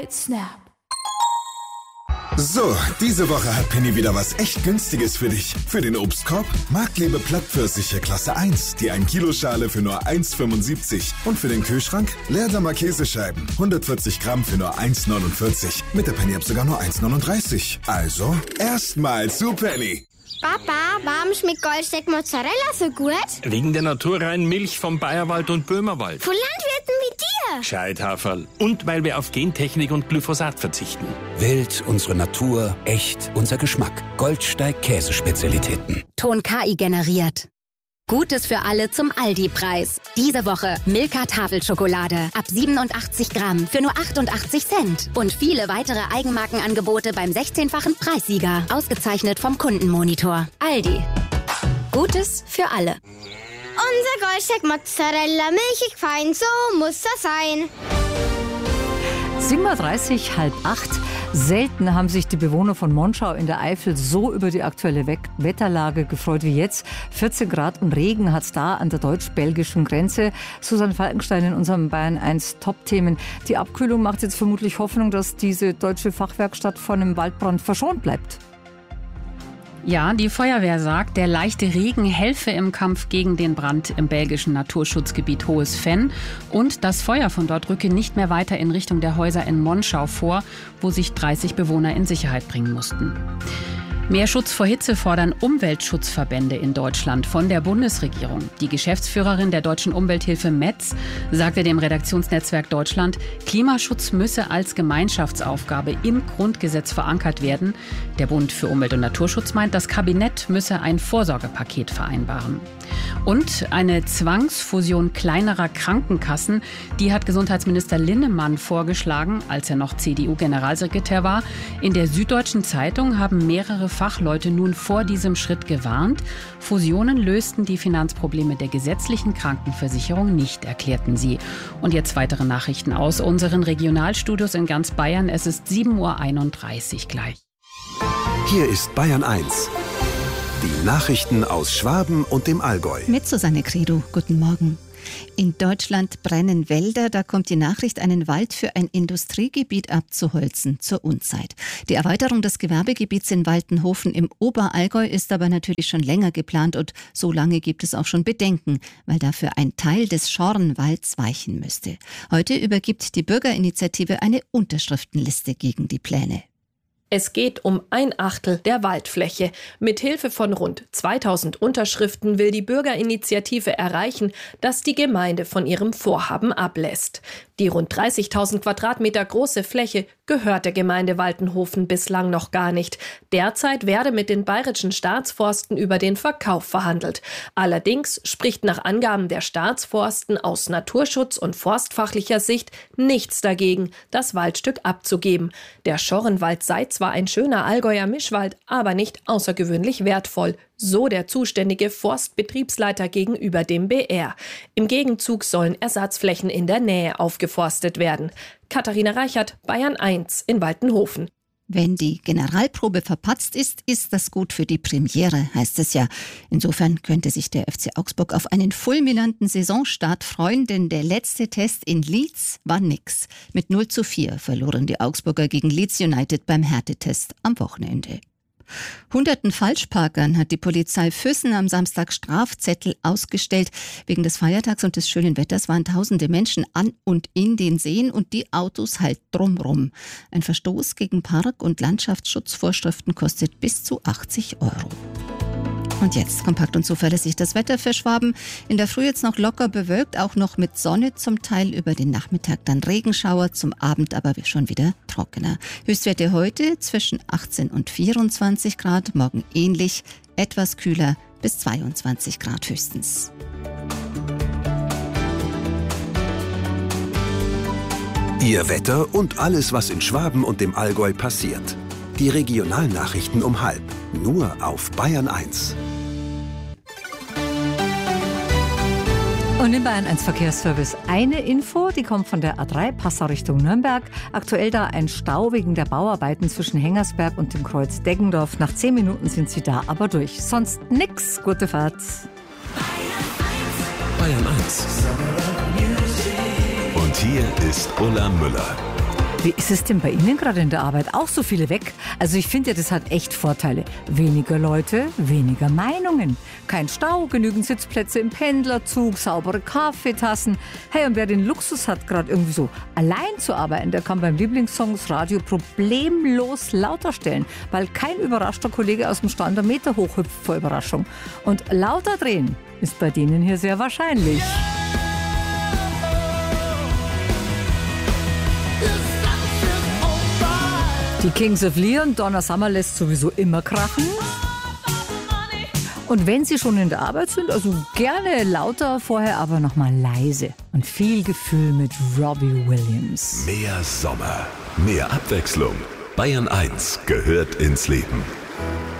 Snap. So, diese Woche hat Penny wieder was echt Günstiges für dich. Für den Obstkorb Marktliebe Plattpfirsiche Klasse 1, die 1-Kilo-Schale für nur 1,75. Und für den Kühlschrank Leerdammer Käsescheiben, 140 Gramm für nur 1,49. Mit der Penny-App sogar nur 1,39. Also, erstmal zu Penny. Papa, warum schmeckt Goldsteak Mozzarella so gut? Wegen der naturreinen Milch vom Bayerwald und Böhmerwald. Von Landwirten wie dir. Gescheithaferl. Und weil wir auf Gentechnik und Glyphosat verzichten. Wild, unsere Natur, echt, unser Geschmack. Goldsteig Käsespezialitäten. Ton KI generiert. Gutes für alle zum Aldi-Preis. Diese Woche Milka Tafelschokolade ab 87 Gramm für nur 88 Cent. Und viele weitere Eigenmarkenangebote beim 16-fachen Preissieger. Ausgezeichnet vom Kundenmonitor. Aldi. Gutes für alle. Unser Goldsteak Mozzarella, milchig fein, so muss das sein. 7:30 Uhr, 7:30. Selten haben sich die Bewohner von Monschau in der Eifel so über die aktuelle Wetterlage gefreut wie jetzt. 14 Grad und Regen hat es da an der deutsch-belgischen Grenze. Susanne Falkenstein in unserem Bayern 1 Top-Themen. Die Abkühlung macht jetzt vermutlich Hoffnung, dass diese deutsche Fachwerkstatt von einem Waldbrand verschont bleibt. Ja, die Feuerwehr sagt, der leichte Regen helfe im Kampf gegen den Brand im belgischen Naturschutzgebiet Hohes Venn. Und das Feuer von dort rücke nicht mehr weiter in Richtung der Häuser in Monschau vor, wo sich 30 Bewohner in Sicherheit bringen mussten. Mehr Schutz vor Hitze fordern Umweltschutzverbände in Deutschland von der Bundesregierung. Die Geschäftsführerin der Deutschen Umwelthilfe Metz sagte dem Redaktionsnetzwerk Deutschland, Klimaschutz müsse als Gemeinschaftsaufgabe im Grundgesetz verankert werden. Der Bund für Umwelt und Naturschutz meint, das Kabinett müsse ein Vorsorgepaket vereinbaren. Und eine Zwangsfusion kleinerer Krankenkassen, die hat Gesundheitsminister Linnemann vorgeschlagen, als er noch CDU-Generalsekretär war. In der Süddeutschen Zeitung haben mehrere Fachleute nun vor diesem Schritt gewarnt. Fusionen lösten die Finanzprobleme der gesetzlichen Krankenversicherung nicht, erklärten sie. Und jetzt weitere Nachrichten aus unseren Regionalstudios in ganz Bayern. Es ist 7:31 Uhr gleich. Hier ist Bayern 1. Die Nachrichten aus Schwaben und dem Allgäu. Mit Susanne Credo. Guten Morgen. In Deutschland brennen Wälder. Da kommt die Nachricht, einen Wald für ein Industriegebiet abzuholzen zur Unzeit. Die Erweiterung des Gewerbegebiets in Waltenhofen im Oberallgäu ist aber natürlich schon länger geplant und so lange gibt es auch schon Bedenken, weil dafür ein Teil des Schorrenwalds weichen müsste. Heute übergibt die Bürgerinitiative eine Unterschriftenliste gegen die Pläne. Es geht um 1/8 der Waldfläche. Mit Hilfe von rund 2000 Unterschriften will die Bürgerinitiative erreichen, dass die Gemeinde von ihrem Vorhaben ablässt. Die rund 30.000 Quadratmeter große Fläche gehört der Gemeinde Waltenhofen bislang noch gar nicht. Derzeit werde mit den bayerischen Staatsforsten über den Verkauf verhandelt. Allerdings spricht nach Angaben der Staatsforsten aus Naturschutz- und forstfachlicher Sicht nichts dagegen, das Waldstück abzugeben. Der Schorrenwald sei zwar ein schöner Allgäuer Mischwald, aber nicht außergewöhnlich wertvoll, so der zuständige Forstbetriebsleiter gegenüber dem BR. Im Gegenzug sollen Ersatzflächen in der Nähe aufgeforstet werden. Katharina Reichert, Bayern 1 in Waltenhofen. Wenn die Generalprobe verpatzt ist, ist das gut für die Premiere, heißt es ja. Insofern könnte sich der FC Augsburg auf einen fulminanten Saisonstart freuen, denn der letzte Test in Leeds war nix. Mit 0:4 verloren die Augsburger gegen Leeds United beim Härtetest am Wochenende. Hunderten Falschparkern hat die Polizei Füssen am Samstag Strafzettel ausgestellt. Wegen des Feiertags und des schönen Wetters waren tausende Menschen an und in den Seen und die Autos halt drumrum. Ein Verstoß gegen Park- und Landschaftsschutzvorschriften kostet bis zu 80 €. Und jetzt kompakt und zuverlässig das Wetter für Schwaben. In der Früh jetzt noch locker bewölkt, auch noch mit Sonne zum Teil, über den Nachmittag dann Regenschauer, zum Abend aber schon wieder trockener. Höchstwerte heute zwischen 18 und 24 Grad, morgen ähnlich, etwas kühler bis 22 Grad höchstens. Ihr Wetter und alles, was in Schwaben und dem Allgäu passiert. Die Regionalnachrichten um 12:30, nur auf Bayern 1. Und in Bayern 1 Verkehrsservice eine Info, die kommt von der A3 Passau Richtung Nürnberg. Aktuell da ein Stau wegen der Bauarbeiten zwischen Hengersberg und dem Kreuz Deggendorf. Nach 10 Minuten sind sie da aber durch. Sonst nix. Gute Fahrt. Bayern 1. Und hier ist Ulla Müller. Wie ist es denn bei Ihnen gerade in der Arbeit? Auch so viele weg? Also ich finde ja, das hat echt Vorteile. Weniger Leute, weniger Meinungen. Kein Stau, genügend Sitzplätze im Pendlerzug, saubere Kaffeetassen. Hey, und wer den Luxus hat, gerade irgendwie so allein zu arbeiten, der kann beim Lieblingssongs-Radio problemlos lauter stellen, weil kein überraschter Kollege aus dem Stand einen Meter hochhüpft vor Überraschung. Und lauter drehen ist bei denen hier sehr wahrscheinlich. Die Kings of Leon, Donna Summer lässt sowieso immer krachen. Und wenn Sie schon in der Arbeit sind, also gerne lauter, vorher aber nochmal leise. Und viel Gefühl mit Robbie Williams. Mehr Sommer, mehr Abwechslung. Bayern 1 gehört ins Leben.